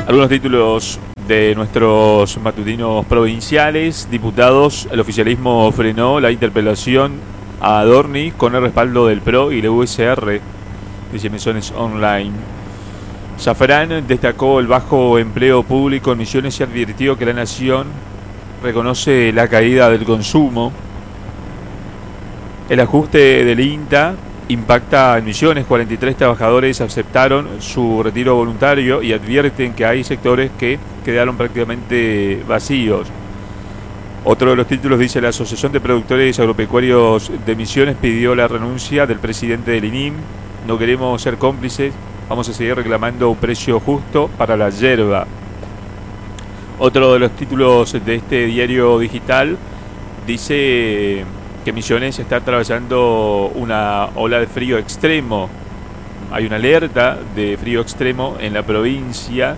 Algunos títulos de nuestros matutinos provinciales. Diputados, el oficialismo frenó la interpelación a Adorni con el respaldo del PRO y la USR, dice Misiones Online. Zaffarán destacó el bajo empleo público en Misiones y advirtió que la nación reconoce la caída del consumo. El ajuste del INTA impacta en Misiones. 43 trabajadores aceptaron su retiro voluntario y advierten que hay sectores que quedaron prácticamente vacíos. Otro de los títulos dice: la Asociación de Productores Agropecuarios de Misiones pidió la renuncia del presidente del INIM. No queremos ser cómplices, vamos a seguir reclamando un precio justo para la yerba. Otro de los títulos de este diario digital dice que Misiones está atravesando una ola de frío extremo. Hay una alerta de frío extremo en la provincia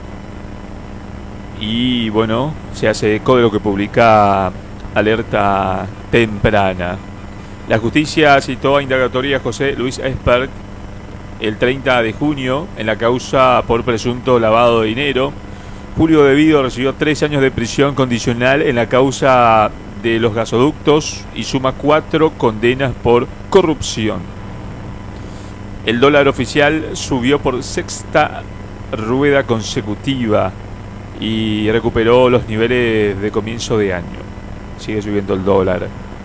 y bueno, se hace eco de lo que publica Alerta Temprana. La justicia citó a indagatoria a José Luis Espert el 30 de junio en la causa por presunto lavado de dinero. Julio De Vido recibió 3 años de prisión condicional en la causa de los gasoductos y suma 4 condenas por corrupción. El dólar oficial subió por sexta rueda consecutiva y recuperó los niveles de comienzo de año. Sigue subiendo el dólar.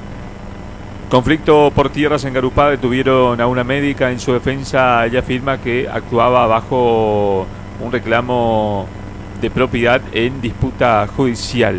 Conflicto por tierras en Garupá. Detuvieron a una médica. En su defensa, ella afirma que actuaba bajo un reclamo de propiedad en disputa judicial.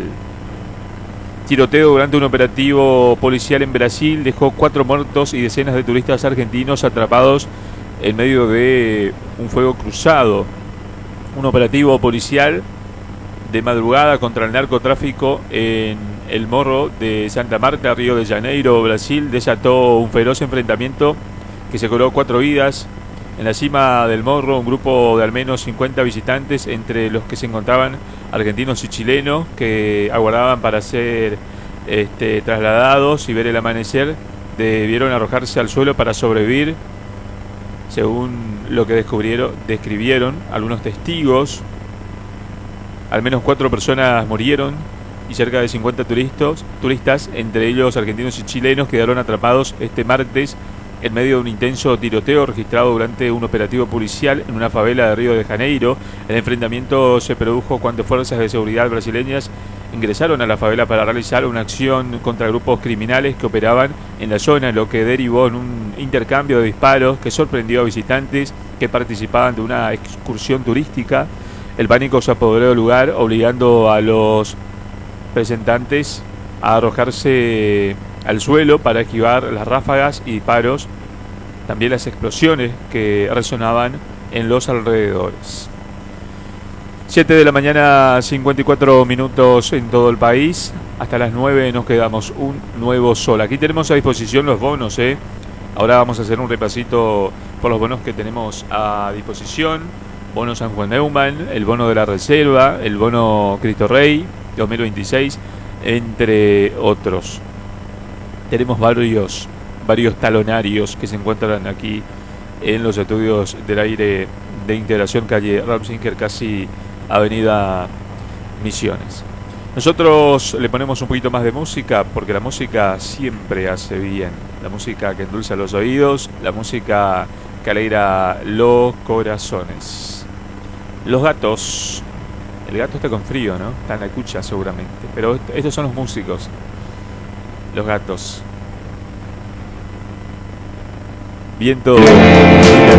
Tiroteo durante un operativo policial en Brasil dejó 4 muertos y decenas de turistas argentinos atrapados en medio de un fuego cruzado. Un operativo policial de madrugada contra el narcotráfico en el Morro de Santa Marta, Río de Janeiro, Brasil, desató un feroz enfrentamiento que se cobró 4 vidas. En la cima del Morro, un grupo de al menos 50 visitantes, entre los que se encontraban argentinos y chilenos, que aguardaban para ser trasladados y ver el amanecer, debieron arrojarse al suelo para sobrevivir, según lo que describieron algunos testigos. Al menos 4 personas murieron y cerca de 50 turistas, entre ellos argentinos y chilenos, quedaron atrapados este martes en medio de un intenso tiroteo registrado durante un operativo policial en una favela de Río de Janeiro. El enfrentamiento se produjo cuando fuerzas de seguridad brasileñas ingresaron a la favela para realizar una acción contra grupos criminales que operaban en la zona, lo que derivó en un intercambio de disparos que sorprendió a visitantes que participaban de una excursión turística. El pánico se apoderó del lugar, obligando a los presentantes a arrojarse al suelo para esquivar las ráfagas y disparos, también las explosiones que resonaban en los alrededores. 7 de la mañana, 54 minutos en todo el país. Hasta las 9 nos quedamos un nuevo sol. Aquí tenemos a disposición los bonos, Ahora vamos a hacer un repasito por los bonos que tenemos a disposición. Bono San Juan Neumann, el bono de la Reserva, el bono Cristo Rey 2026, entre otros. Tenemos varios talonarios que se encuentran aquí en los estudios del aire de Integración, calle Ramsinger, casi avenida Misiones. Nosotros le ponemos un poquito más de música porque la música siempre hace bien. La música que endulza los oídos, la música que alegra los corazones. Los gatos. El gato está con frío, ¿no? Está en la cucha seguramente. Pero estos son los músicos. Los gatos. Viento